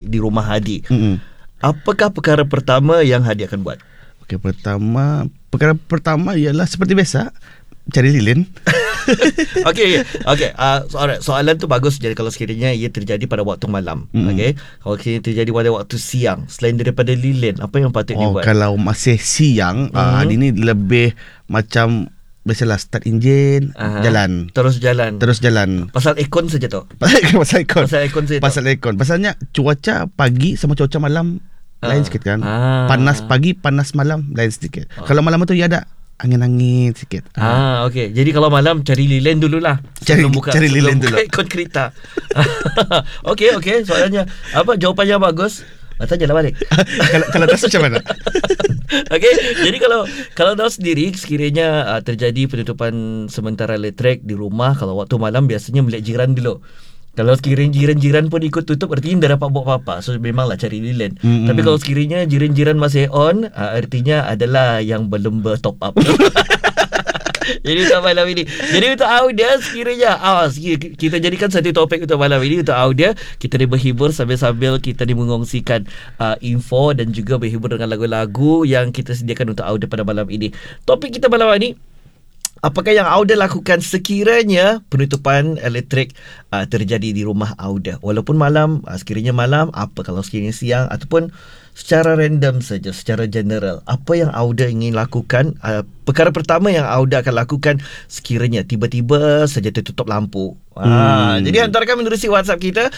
di rumah Hadi. Apakah perkara pertama yang Hadi akan buat? Okey, perkara pertama ialah seperti biasa, cari lilin. Okey. Soalan tu bagus. Jadi kalau sekiranya ia terjadi pada waktu malam, okey. Kalau sekiranya terjadi pada waktu siang, selain daripada lilin, apa yang patut dibuat? Kalau masih siang, Hadi ni lebih macam biasalah start enjin, jalan. Terus jalan. Pasal aircon saja tu. Pasal aircon. saja. Pasal aircon. Pasalnya cuaca pagi sama cuaca malam lain sikit kan. Panas pagi, panas malam lain sedikit. Kalau malam tu ya ada angin-angin sikit. Okey. Jadi kalau malam cari lilin dululah. Cari lilin dulu. Aircon kereta. Okey. Soalannya apa? Jawapannya bagus. Tanyalah balik. Kalau tak macam mana? Okey, jadi kalau Daud sendiri sekiranya terjadi penutupan sementara elektrik di rumah, kalau waktu malam biasanya melihat jiran dulu. Kalau sekiranya jiran-jiran pun ikut tutup, artinya dah dapat buat apa-apa. So memanglah cari lilin. Tapi kalau sekiranya jiran-jiran masih on, artinya adalah yang belum bertop up. Jadi untuk malam ini, jadi untuk audio sekiranya kita jadikan satu topik untuk malam ini. Untuk audio kita ni berhibur sambil-sambil kita ni mengongsikan info dan juga berhibur dengan lagu-lagu yang kita sediakan untuk audio pada malam ini. Topik kita malam ini, apakah yang Auda lakukan sekiranya penutupan elektrik terjadi di rumah Auda? Walaupun malam, sekiranya malam, apa kalau sekiranya siang, ataupun secara random saja, secara general, apa yang Auda ingin lakukan? Perkara pertama yang Auda akan lakukan sekiranya tiba-tiba saja tertutup lampu. Jadi hantarkan menerusi WhatsApp kita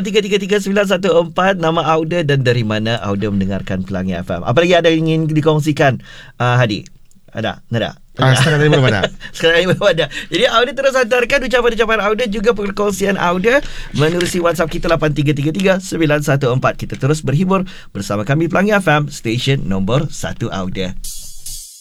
83339114, nama Auda dan dari mana Auda mendengarkan Pelangi FM. Apa lagi ada yang ingin dikongsikan, Hadi? Ada? Sekarang ni belum ada. Jadi Auda terus hantarkan ucapan-ucapan Auda, juga perkongsian Auda menerusi WhatsApp kita 83339114. Kita terus berhibur bersama kami Pelangi FM, stesen nombor 1 Auda.